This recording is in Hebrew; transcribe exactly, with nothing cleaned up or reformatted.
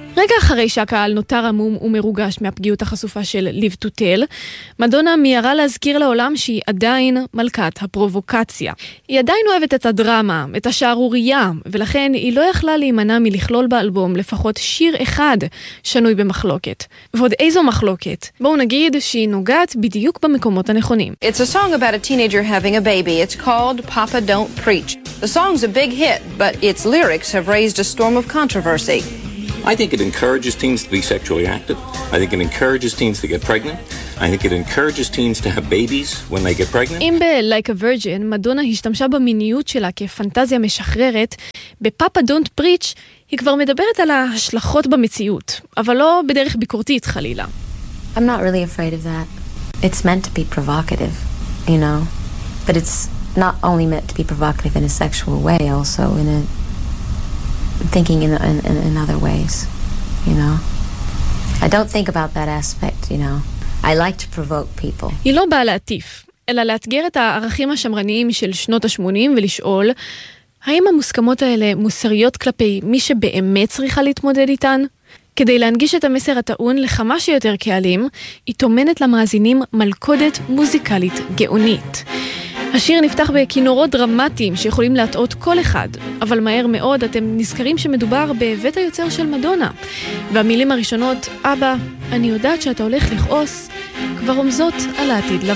רגע אחרי שהקהל נותר עמום ומרוגש מהפגיעות החשופה של ליב טוטל, מדונה מיהרה להזכיר לעולם שהיא עדיין מלכת הפרובוקציה. היא עדיין אוהבת את הדרמה, את השערורייה, ולכן היא לא יכלה להימנע מלכלול באלבום לפחות שיר אחד שנוי במחלוקת. ועוד איזו מחלוקת? בואו נגיד שהיא נוגעת בדיוק במקומות הנכונים. It's a song about a teenager having a baby. It's called Papa Don't Preach. The song's a big hit, but its lyrics have raised a storm of controversy. I think it encourages teens to be sexually active. I think it encourages teens to get pregnant. I think it encourages teens to have babies when they get pregnant. אם ב-Like a Virgin, מדונה השתמשה במיניות שלה כפנטזיה משחררת, בפאפה Don't Preach היא כבר מדברת על ההשלכות במציאות, אבל לא בדרך ביקורתית חלילה. I'm not really afraid of that. It's meant to be provocative, you know. But it's not only meant to be provocative in a sexual way, also in a thinking in, in, in other ways, you know. I don't think about that aspect, you know. I like to provoke people. היא לא באה להטיף, אלא לאתגר את הערכים השמרניים של שנות ה-שמונים ולשאול, האם המוסכמות האלה מוסריות כלפי מי שבאמת צריכה להתמודד איתן? כדי להנגיש את המסר הטעון לכמה שיותר קהלים, היא תומנת למאזינים מלכודת מוזיקלית גאונית. השיר נפתח בכינורות דרמטיים שיכולים להטעות כל אחד, אבל מהר מאוד אתם נזכרים שמדובר בבית היוצר של מדונה. והמילים הראשונות, אבא, אני יודעת שאתה הולך לכעוס, כבר רומזות על העתיד לבוא.